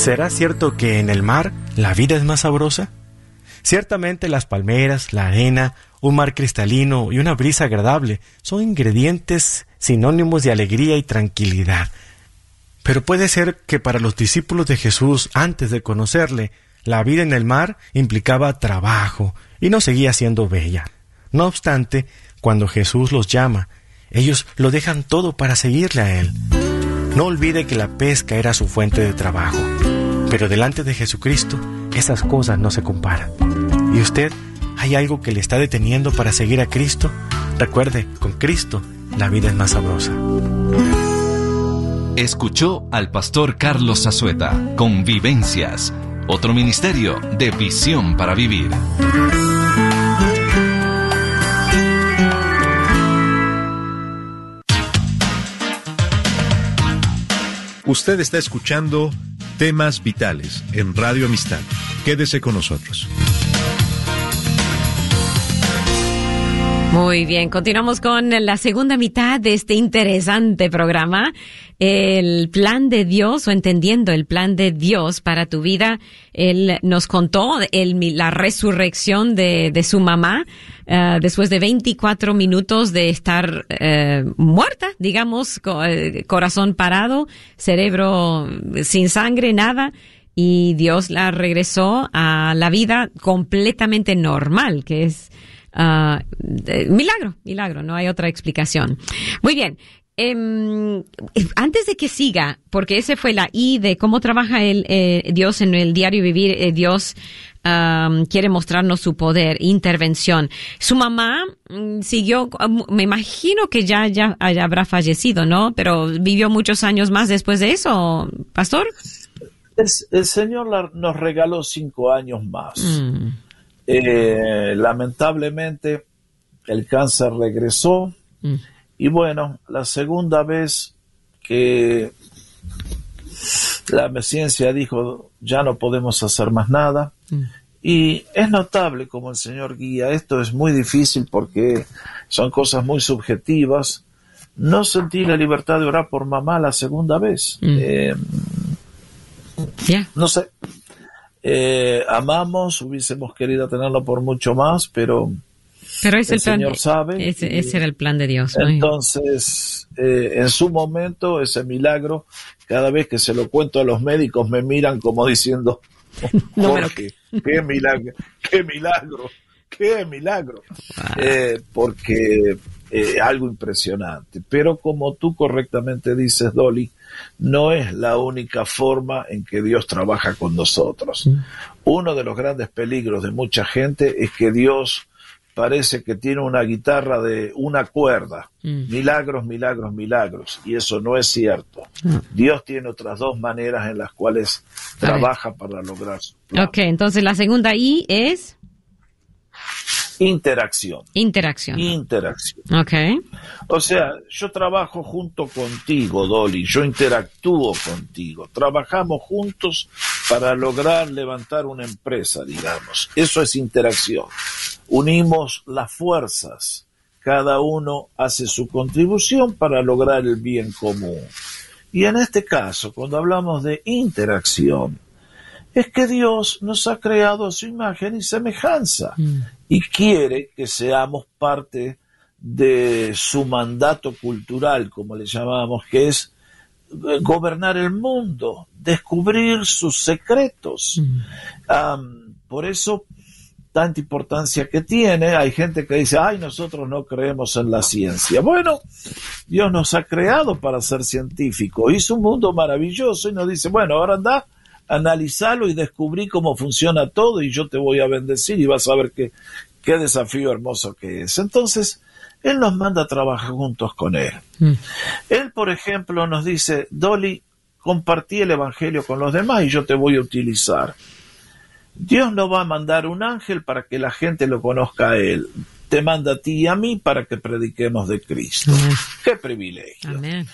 ¿Será cierto que en el mar la vida es más sabrosa? Ciertamente las palmeras, la arena, un mar cristalino y una brisa agradable son ingredientes sinónimos de alegría y tranquilidad. Pero puede ser que para los discípulos de Jesús, antes de conocerle, la vida en el mar implicaba trabajo y no seguía siendo bella. No obstante, cuando Jesús los llama, ellos lo dejan todo para seguirle a Él. No olvide que la pesca era su fuente de trabajo, pero delante de Jesucristo, esas cosas no se comparan. ¿Y usted, hay algo que le está deteniendo para seguir a Cristo? Recuerde, con Cristo, la vida es más sabrosa. Escuchó al pastor Carlos Zazueta con Vivencias, otro ministerio de visión para vivir. Usted está escuchando Temas Vitales en Radio Amistad. Quédese con nosotros. Muy bien, continuamos con la segunda mitad de este interesante programa, el plan de Dios o entendiendo el plan de Dios para tu vida. Él nos contó la resurrección de su mamá después de 24 minutos de estar muerta, digamos, corazón parado, cerebro sin sangre, nada. Y Dios la regresó a la vida completamente normal, que es milagro, no hay otra explicación. Muy bien, antes de que siga, porque ese fue la I de cómo trabaja Dios en el diario vivir, Dios quiere mostrarnos su poder, intervención. Su mamá siguió, me imagino que ya habrá fallecido, ¿no? Pero vivió muchos años más después de eso, pastor. El Señor nos regaló 5 años más. Lamentablemente el cáncer regresó y bueno, la segunda vez que la ciencia dijo ya no podemos hacer más nada y es notable como el Señor guía. Esto es muy difícil porque son cosas muy subjetivas. No sentí la libertad de orar por mamá la segunda vez. No sé. Amamos, hubiésemos querido tenerlo por mucho más, pero es el Señor plan, sabe. Ese era el plan de Dios, ¿no? Entonces, en su momento, ese milagro, cada vez que se lo cuento a los médicos me miran como diciendo, Jorge, qué milagro, qué milagro, qué milagro. Porque algo impresionante. Pero como tú correctamente dices, Dolly, no es la única forma en que Dios trabaja con nosotros. Uno de los grandes peligros de mucha gente es que Dios parece que tiene una guitarra de una cuerda. Milagros, milagros, milagros. Y eso no es cierto. Dios tiene otras 2 maneras en las cuales trabaja para lograr su plan. Ok, entonces la segunda I es... Interacción. Okay. O sea, yo trabajo junto contigo, Dolly, yo interactúo contigo, trabajamos juntos para lograr levantar una empresa, digamos. Eso es interacción. Unimos las fuerzas, cada uno hace su contribución para lograr el bien común. Y en este caso, cuando hablamos de interacción, es que Dios nos ha creado a su imagen y semejanza y quiere que seamos parte de su mandato cultural, como le llamamos, que es gobernar el mundo, descubrir sus secretos. Por eso, tanta importancia que tiene. Hay gente que dice, nosotros no creemos en la ciencia. Bueno, Dios nos ha creado para ser científicos, hizo un mundo maravilloso y nos dice, bueno, ahora anda, analizalo y descubrí cómo funciona todo y yo te voy a bendecir y vas a ver qué desafío hermoso que es. Entonces, Él nos manda a trabajar juntos con Él. Él, por ejemplo, nos dice, Dolly, compartí el evangelio con los demás y yo te voy a utilizar. Dios no va a mandar un ángel para que la gente lo conozca a Él. Te manda a ti y a mí para que prediquemos de Cristo. ¡Qué privilegio! Amén.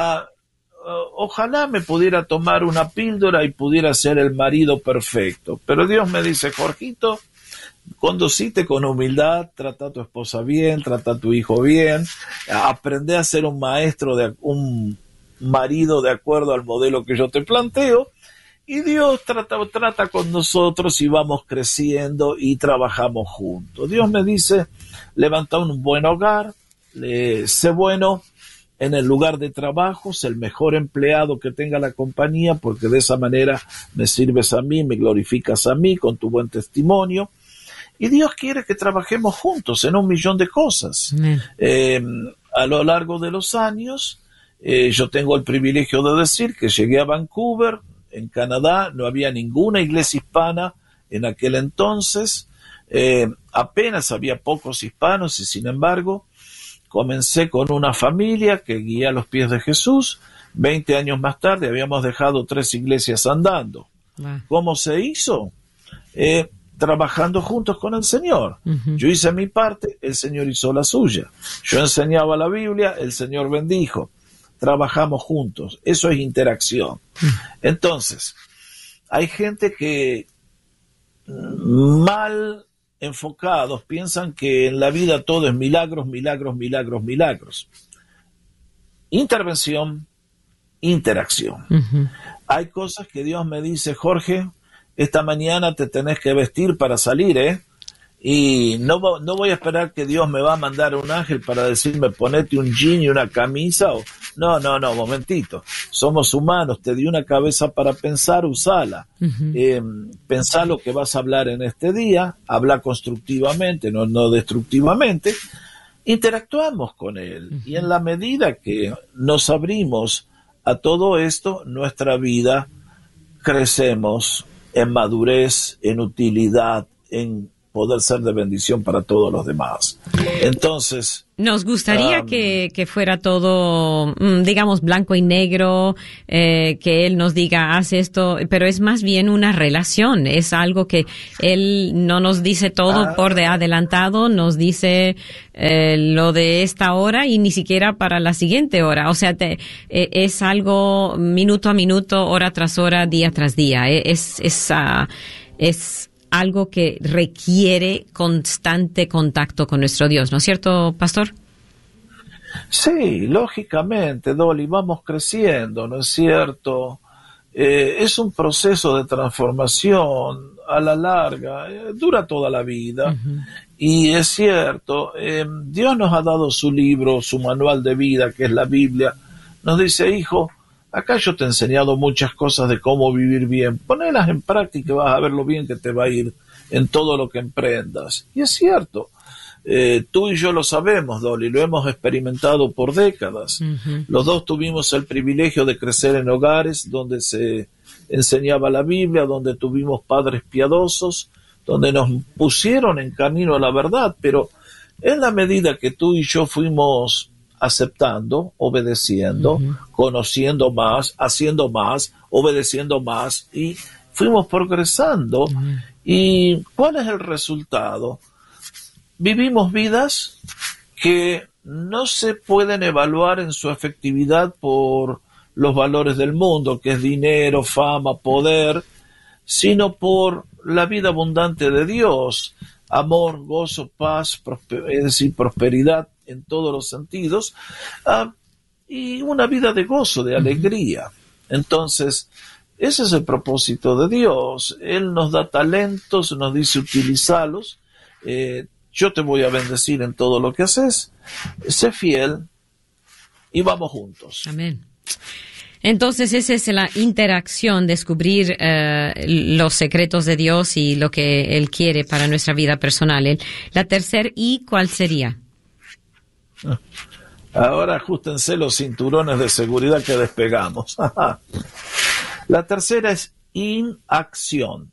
Ojalá me pudiera tomar una píldora y pudiera ser el marido perfecto. Pero Dios me dice, Jorgito, conducite con humildad, trata a tu esposa bien, trata a tu hijo bien, aprende a ser un maestro, un marido de acuerdo al modelo que yo te planteo, Y Dios trata con nosotros y vamos creciendo y trabajamos juntos. Dios me dice, levanta un buen hogar, sé bueno en el lugar de trabajo, sé el mejor empleado que tenga la compañía, porque de esa manera me sirves a mí, me glorificas a mí con tu buen testimonio. Y Dios quiere que trabajemos juntos en 1.000.000 de cosas. A lo largo de los años, yo tengo el privilegio de decir que llegué a Vancouver, en Canadá, no había ninguna iglesia hispana en aquel entonces, apenas había pocos hispanos y sin embargo comencé con una familia que guía a los pies de Jesús. 20 años más tarde habíamos dejado 3 iglesias andando. ¿Cómo se hizo? Trabajando juntos con el Señor. Yo hice mi parte, el Señor hizo la suya. Yo enseñaba la Biblia, el Señor bendijo. Trabajamos juntos. Eso es interacción. Entonces, hay gente que mal enfocados piensan que en la vida todo es milagros, milagros, milagros, milagros. Intervención, interacción. Hay cosas que Dios me dice, Jorge, esta mañana te tenés que vestir para salir, y no voy a esperar que Dios me va a mandar un ángel para decirme ponete un jean y una camisa. No, momentito. Somos humanos, te di una cabeza para pensar, usala. Pensá lo que vas a hablar en este día, habla constructivamente, no destructivamente. Interactuamos con Él. Y en la medida que nos abrimos a todo esto, nuestra vida crecemos en madurez, en utilidad, en poder ser de bendición para todos los demás. Entonces, nos gustaría que fuera todo, digamos, blanco y negro, que Él nos diga, haz esto, pero es más bien una relación, es algo que Él no nos dice todo por de adelantado, nos dice lo de esta hora y ni siquiera para la siguiente hora, o sea, es algo minuto a minuto, hora tras hora, día tras día, es algo que requiere constante contacto con nuestro Dios, ¿no es cierto, pastor? Sí, lógicamente, Dolly, vamos creciendo, ¿no es cierto? Es un proceso de transformación a la larga, dura toda la vida, y es cierto, Dios nos ha dado su libro, su manual de vida, que es la Biblia. Nos dice, hijo, acá yo te he enseñado muchas cosas de cómo vivir bien. Ponelas en práctica y vas a ver lo bien que te va a ir en todo lo que emprendas. Y es cierto, tú y yo lo sabemos, Dolly, lo hemos experimentado por décadas. Los dos tuvimos el privilegio de crecer en hogares donde se enseñaba la Biblia, donde tuvimos padres piadosos, donde nos pusieron en camino a la verdad, pero en la medida que tú y yo fuimos aceptando, obedeciendo, conociendo más, haciendo más, obedeciendo más, y fuimos progresando. ¿Y cuál es el resultado? Vivimos vidas que no se pueden evaluar en su efectividad por los valores del mundo, que es dinero, fama, poder, sino por la vida abundante de Dios, amor, gozo, paz, es decir, prosperidad en todos los sentidos, y una vida de gozo, de alegría. Entonces, ese es el propósito de Dios. Él nos da talentos, nos dice utilizalos. Yo te voy a bendecir en todo lo que haces. Sé fiel y vamos juntos. Amén. Entonces, esa es la interacción, descubrir los secretos de Dios y lo que Él quiere para nuestra vida personal. La tercera I, ¿cuál sería? Ahora ajustense los cinturones de seguridad que despegamos. La tercera es inacción.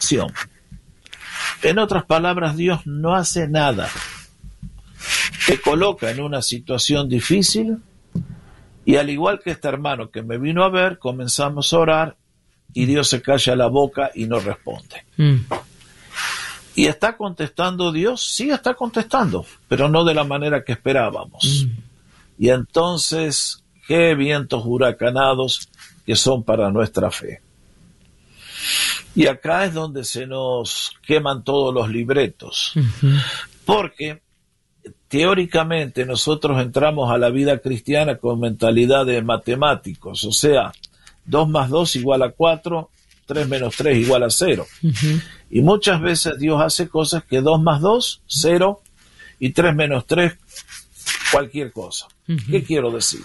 En otras palabras, Dios no hace nada. Te coloca en una situación difícil y al igual que este hermano que me vino a ver, comenzamos a orar y Dios se calla la boca y no responde. ¿Y está contestando Dios? Sí, está contestando, pero no de la manera que esperábamos. Y entonces, qué vientos huracanados que son para nuestra fe. Y acá es donde se nos queman todos los libretos, porque teóricamente nosotros entramos a la vida cristiana con mentalidad de matemáticos, o sea, 2 más 2 igual a 4, 3 menos 3 igual a 0. Y muchas veces Dios hace cosas que 2 más 2, 0, y 3 menos 3, cualquier cosa. ¿Qué quiero decir?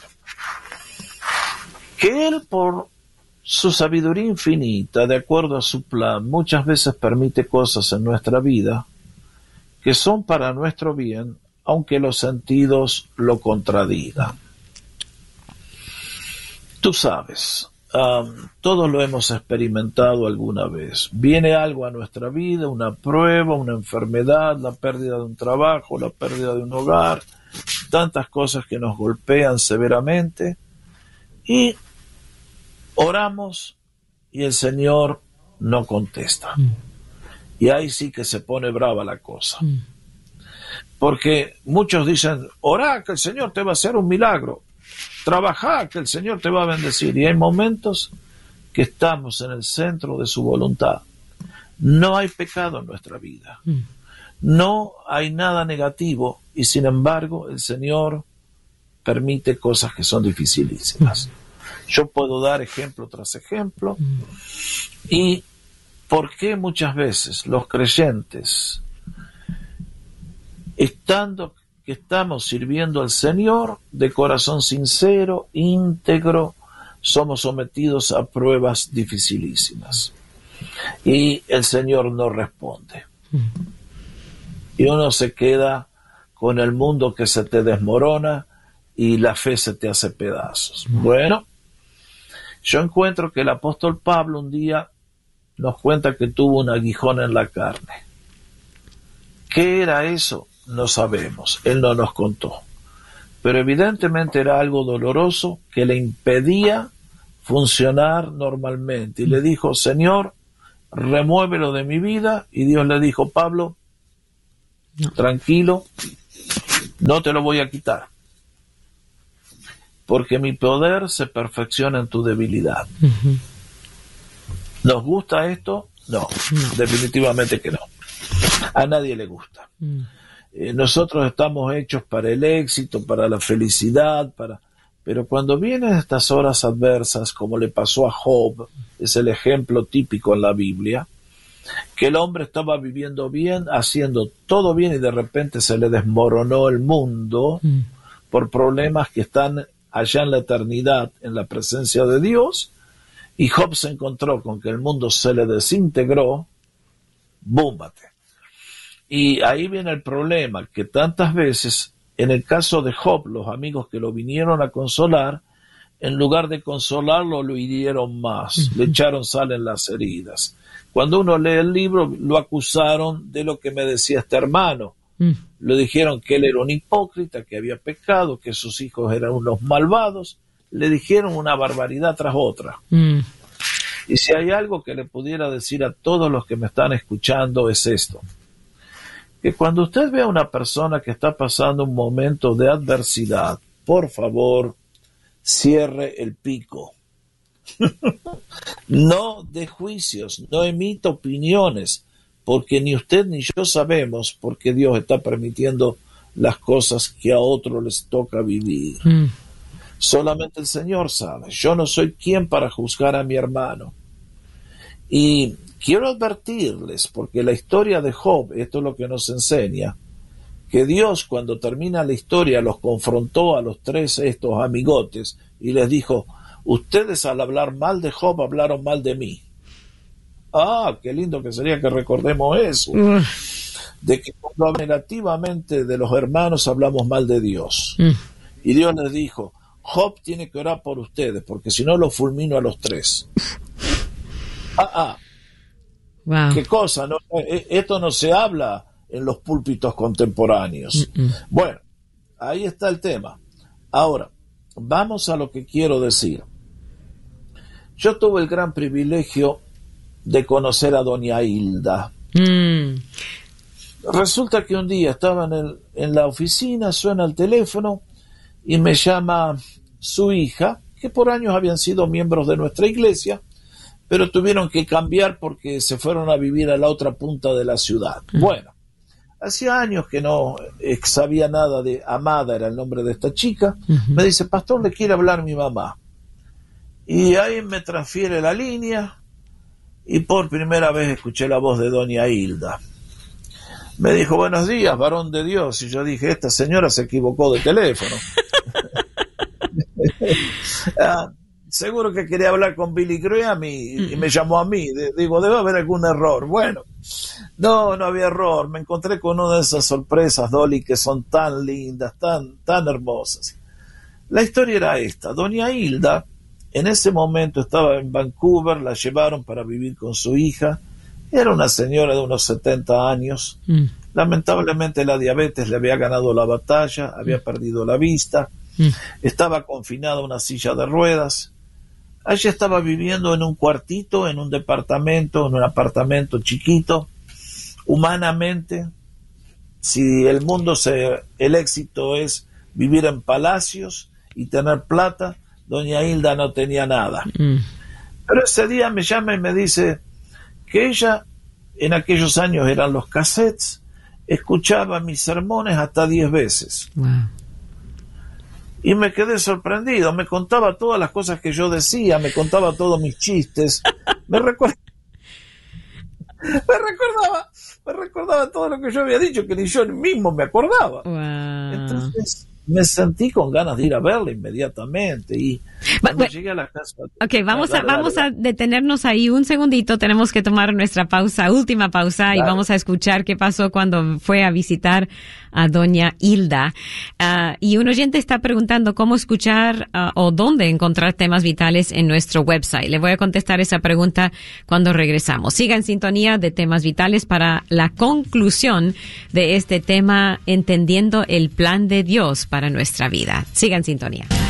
Que Él, por su sabiduría infinita, de acuerdo a su plan, muchas veces permite cosas en nuestra vida que son para nuestro bien, aunque los sentidos lo contradigan. Tú sabes, todos lo hemos experimentado alguna vez. Viene algo a nuestra vida, una prueba, una enfermedad, la pérdida de un trabajo, la pérdida de un hogar, tantas cosas que nos golpean severamente, y oramos y el Señor no contesta. Y ahí sí que se pone brava la cosa. Porque muchos dicen, orá que el Señor te va a hacer un milagro, trabajá que el Señor te va a bendecir. Y hay momentos que estamos en el centro de su voluntad. No hay pecado en nuestra vida. No hay nada negativo, y sin embargo el Señor permite cosas que son dificilísimas. Yo puedo dar ejemplo tras ejemplo. ¿Y por qué muchas veces los creyentes, estamos sirviendo al Señor de corazón sincero, íntegro, somos sometidos a pruebas dificilísimas? Y el Señor no responde. Y uno se queda con el mundo que se te desmorona y la fe se te hace pedazos. Bueno, yo encuentro que el apóstol Pablo un día nos cuenta que tuvo un aguijón en la carne. ¿Qué era eso? No sabemos, él no nos contó. Pero evidentemente era algo doloroso que le impedía funcionar normalmente. Y le dijo, Señor, remuévelo de mi vida. Y Dios le dijo, Pablo, tranquilo, no te lo voy a quitar, porque mi poder se perfecciona en tu debilidad. ¿Nos gusta esto? No, definitivamente que no. A nadie le gusta. Nosotros estamos hechos para el éxito, para la felicidad, pero cuando vienen estas horas adversas, como le pasó a Job, es el ejemplo típico en la Biblia, que el hombre estaba viviendo bien, haciendo todo bien, y de repente se le desmoronó el mundo por problemas que están allá en la eternidad, en la presencia de Dios, y Job se encontró con que el mundo se le desintegró. ¡Búmbate! Y ahí viene el problema, que tantas veces, en el caso de Job, los amigos que lo vinieron a consolar, en lugar de consolarlo, lo hirieron más, le echaron sal en las heridas. Cuando uno lee el libro, lo acusaron de lo que me decía este hermano. Le dijeron que él era un hipócrita, que había pecado, que sus hijos eran unos malvados. Le dijeron una barbaridad tras otra. Y si hay algo que le pudiera decir a todos los que me están escuchando, es esto: que cuando usted ve a una persona que está pasando un momento de adversidad, por favor, cierre el pico. No dé juicios, no emita opiniones, porque ni usted ni yo sabemos por qué Dios está permitiendo las cosas que a otros les toca vivir. Solamente el Señor sabe. Yo no soy quien para juzgar a mi hermano. Y quiero advertirles, porque la historia de Job, esto es lo que nos enseña, que Dios, cuando termina la historia, los confrontó a los tres estos amigotes y les dijo: ustedes al hablar mal de Job hablaron mal de mí. Ah, qué lindo que sería que recordemos eso, de que cuando hablamos negativamente de los hermanos hablamos mal de Dios. Y Dios les dijo: Job tiene que orar por ustedes, porque si no los fulmino a los tres. Wow. ¿Qué cosa? No, esto no se habla en los púlpitos contemporáneos. Bueno, ahí está el tema. Ahora, vamos a lo que quiero decir. Yo tuve el gran privilegio de conocer a doña Hilda. Resulta que un día estaba en la oficina, suena el teléfono y me llama su hija, que por años habían sido miembros de nuestra iglesia, pero tuvieron que cambiar porque se fueron a vivir a la otra punta de la ciudad. Bueno, hacía años que no sabía nada de Amada, era el nombre de esta chica. Me dice: pastor, le quiere hablar mi mamá. Y ahí me transfiere la línea y por primera vez escuché la voz de doña Hilda. Me dijo, buenos días, varón de Dios, y yo dije, esta señora se equivocó de teléfono. Seguro que quería hablar con Billy Graham y me llamó a mí. Digo, debe haber algún error. Bueno, no había error. Me encontré con una de esas sorpresas, Dolly, que son tan lindas, tan hermosas. La historia era esta. Doña Hilda, en ese momento estaba en Vancouver, la llevaron para vivir con su hija. Era una señora de unos 70 años. Lamentablemente la diabetes le había ganado la batalla, había perdido la vista, estaba confinada a una silla de ruedas. Ella estaba viviendo en un cuartito, en un departamento, en un apartamento chiquito. Humanamente, si el éxito es vivir en palacios y tener plata, doña Hilda no tenía nada. Pero ese día me llama y me dice que ella, en aquellos años eran los cassettes, escuchaba mis sermones hasta 10 veces. Wow. Y me quedé sorprendido, me contaba todas las cosas que yo decía, me contaba todos mis chistes, me recordaba todo lo que yo había dicho, que ni yo mismo me acordaba. Wow. Entonces me sentí con ganas de ir a verla inmediatamente y cuando llegué a la casa... Ok, vamos a detenernos ahí un segundito, tenemos que tomar nuestra última pausa, y vamos a escuchar qué pasó cuando fue a visitar a doña Hilda. Y un oyente está preguntando cómo escuchar o dónde encontrar temas vitales en nuestro website. Le voy a contestar esa pregunta cuando regresamos. Siga en sintonía de Temas Vitales para la conclusión de este tema, entendiendo el plan de Dios para nuestra vida. Siga en sintonía.